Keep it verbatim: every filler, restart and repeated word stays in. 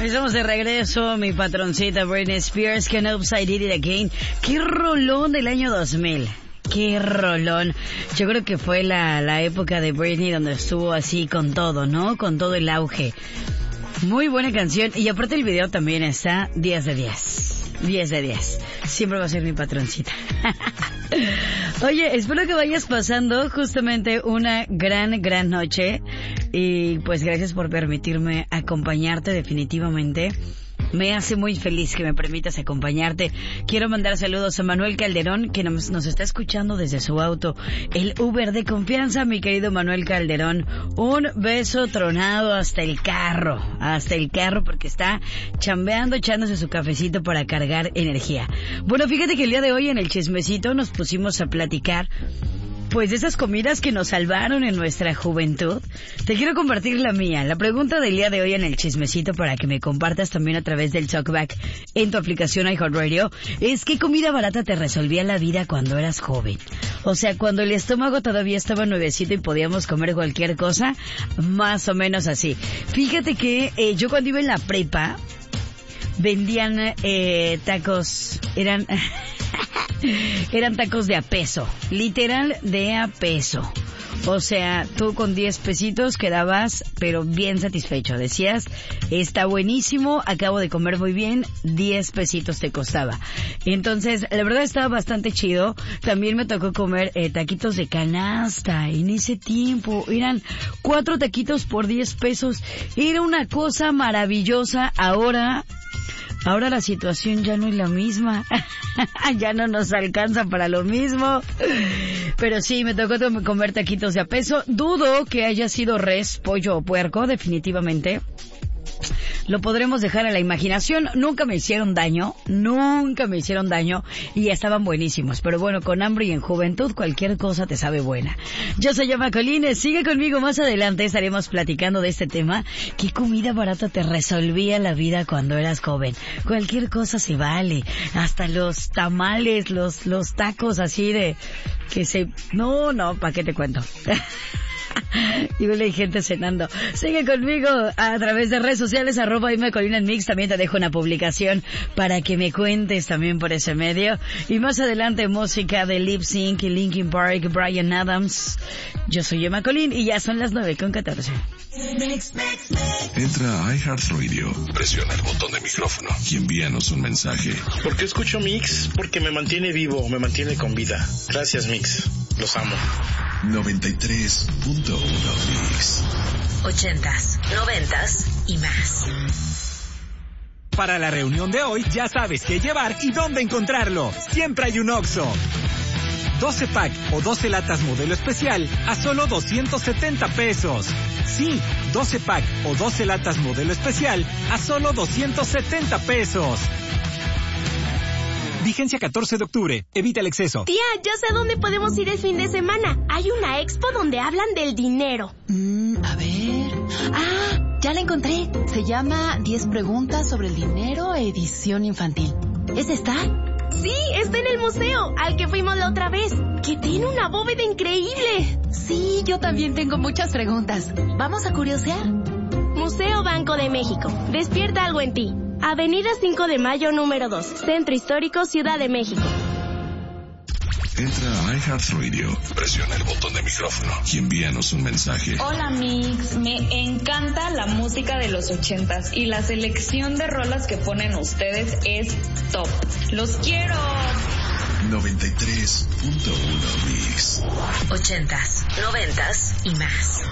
Estamos de regreso, mi patroncita Britney Spears, que no I Did It Again. Qué rolón del año dos mil. Qué rolón. Yo creo que fue la, la época de Britney donde estuvo así con todo, ¿no? Con todo el auge. Muy buena canción. Y aparte el video también está diez de diez. diez de diez. Siempre va a ser mi patroncita. Oye, espero que vayas pasando justamente una gran, gran noche. Y pues gracias por permitirme acompañarte definitivamente. Me hace muy feliz que me permitas acompañarte. Quiero mandar saludos a Manuel Calderón, que nos, nos está escuchando desde su auto. El Uber de confianza, mi querido Manuel Calderón. Un beso tronado hasta el carro. Hasta el carro porque está chambeando, echándose su cafecito para cargar energía. Bueno, fíjate que el día de hoy en el chismecito nos pusimos a platicar pues de esas comidas que nos salvaron en nuestra juventud. Te quiero compartir la mía. La pregunta del día de hoy en el chismecito para que me compartas también a través del Talkback en tu aplicación iHeartRadio es ¿qué comida barata te resolvía la vida cuando eras joven? O sea, cuando el estómago todavía estaba nuevecito y podíamos comer cualquier cosa, más o menos así. Fíjate que eh, yo cuando iba en la prepa vendían eh, tacos, eran... eran tacos de a peso, literal de a peso. O sea, tú con diez pesitos quedabas, pero bien satisfecho. Decías, está buenísimo, acabo de comer muy bien, diez pesitos te costaba. Entonces, la verdad estaba bastante chido. También me tocó comer eh, taquitos de canasta en ese tiempo. Eran cuatro taquitos por diez pesos. Era una cosa maravillosa. Ahora... Ahora la situación ya no es la misma. Ya no nos alcanza para lo mismo. Pero sí, me tocó comer taquitos de a peso. Dudo que haya sido res, pollo o puerco, definitivamente. Lo podremos dejar a la imaginación. Nunca me hicieron daño, nunca me hicieron daño y estaban buenísimos. Pero bueno, con hambre y en juventud cualquier cosa te sabe buena. Yo soy Yama Colines, sigue conmigo más adelante, estaremos platicando de este tema. ¿Qué comida barata te resolvía la vida cuando eras joven? Cualquier cosa se vale, hasta los tamales, los, los tacos así de que se... No, no, ¿para qué te cuento? Y hay gente cenando. Sigue conmigo a través de redes sociales, arroba Yama Colines Mix. También te dejo una publicación para que me cuentes también por ese medio. Y más adelante música de Lip Sync y Linkin Park, Bryan Adams. Yo soy Yama Colines y ya son las nueve con catorce. Entra a iHeartRadio, presiona el botón de micrófono y envíanos un mensaje. ¿Por qué escucho Mix? Porque me mantiene vivo, me mantiene con vida. Gracias, Mix. Los amo. noventa y tres punto uno Mix. Ochentas, noventas y más. Para la reunión de hoy ya sabes qué llevar y dónde encontrarlo. Siempre hay un Oxxo. doce pack o doce latas modelo especial a solo doscientos setenta pesos. Sí, doce pack o doce latas modelo especial a solo doscientos setenta pesos. Vigencia catorce de octubre. Evita el exceso. Tía, ya sé dónde podemos ir el fin de semana. Hay una expo donde hablan del dinero. Mm, a ver... Ah, ya la encontré. Se llama diez preguntas sobre el dinero, edición infantil. ¿Es esta? Sí, está en el museo, al que fuimos la otra vez, que tiene una bóveda increíble. Sí, yo también tengo muchas preguntas. ¿Vamos a curiosear? Museo Banco de México. Despierta algo en ti. Avenida cinco de Mayo, número dos, Centro Histórico, Ciudad de México. Entra a iHeartRadio, presiona el botón de micrófono y envíanos un mensaje. Hola Mix, me encanta la música de los ochentas y la selección de rolas que ponen ustedes es top. ¡Los quiero! noventa y tres punto uno Mix. Ochentas, noventas y más.